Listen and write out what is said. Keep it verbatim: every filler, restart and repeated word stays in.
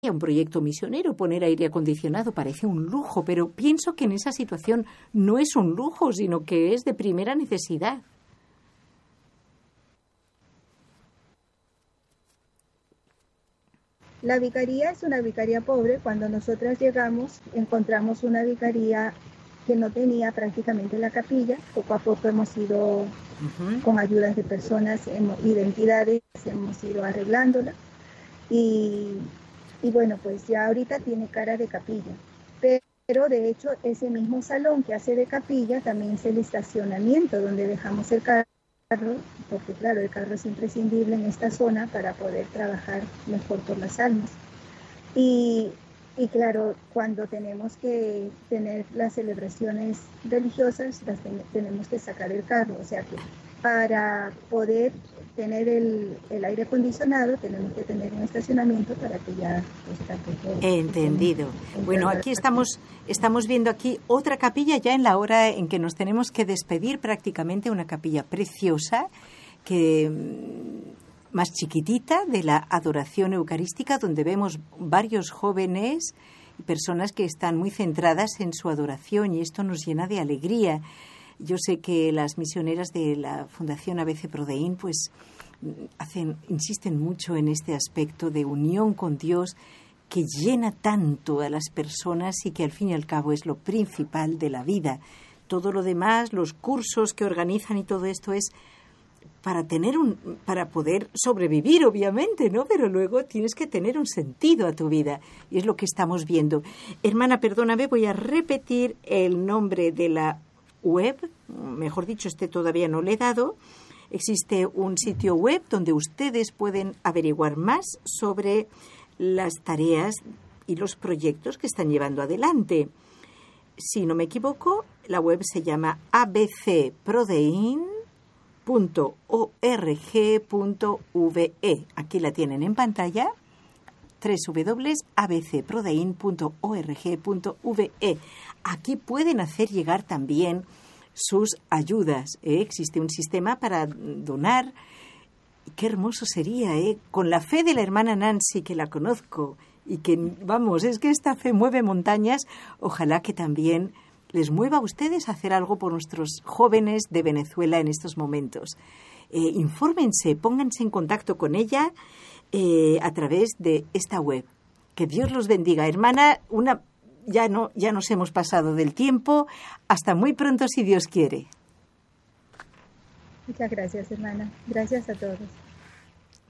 un proyecto misionero, poner aire acondicionado parece un lujo, pero pienso que en esa situación no es un lujo, sino que es de primera necesidad. La vicaría es una vicaría pobre. Cuando nosotras llegamos, encontramos una vicaría que no tenía prácticamente la capilla. Poco a poco hemos ido, uh-huh. con ayudas de personas y de entidades, hemos ido arreglándola. Y, y bueno, pues ya ahorita tiene cara de capilla. Pero de hecho, ese mismo salón que hace de capilla también es el estacionamiento donde dejamos el carro, porque claro, el carro es imprescindible en esta zona para poder trabajar mejor por las almas. Y, y claro, cuando tenemos que tener las celebraciones religiosas, las ten, tenemos que sacar el carro. O sea que para poder tener el, el aire acondicionado tenemos que tener un estacionamiento para que ya está todo. Entendido. Bueno, aquí estamos, estamos viendo aquí otra capilla ya en la hora en que nos tenemos que despedir, prácticamente una capilla preciosa, que más chiquitita, de la adoración eucarística, donde vemos varios jóvenes y personas que están muy centradas en su adoración, y esto nos llena de alegría. Yo sé que las misioneras de la Fundación A B C Prodein pues hacen, insisten mucho en este aspecto de unión con Dios que llena tanto a las personas y que al fin y al cabo es lo principal de la vida. Todo lo demás, los cursos que organizan y todo esto es para tener un, para poder sobrevivir, obviamente, ¿no? Pero luego tienes que tener un sentido a tu vida y es lo que estamos viendo. Hermana, perdóname, voy a repetir el nombre de la web, mejor dicho, este todavía no le he dado. Existe un sitio web donde ustedes pueden averiguar más sobre las tareas y los proyectos que están llevando adelante. Si no me equivoco, la web se llama a b c prodein punto org punto v e. Aquí la tienen en pantalla, doble u doble u doble u punto a b c prodein punto org punto v e. Aquí pueden hacer llegar también sus ayudas, ¿eh? Existe un sistema para donar. Qué hermoso sería, ¿eh? Con la fe de la hermana Nancy, que la conozco, y que, vamos, es que esta fe mueve montañas. Ojalá que también les mueva a ustedes a hacer algo por nuestros jóvenes de Venezuela en estos momentos. Eh, infórmense, pónganse en contacto con ella eh, a través de esta web. Que Dios los bendiga. Hermana, una... Ya no, ya nos hemos pasado del tiempo. Hasta muy pronto, si Dios quiere. Muchas gracias, hermana. Gracias a todos.